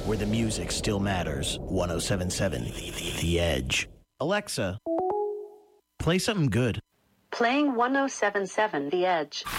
where the music still matters. 107.7 The Edge. Alexa, play something good. Playing 107.7 The Edge.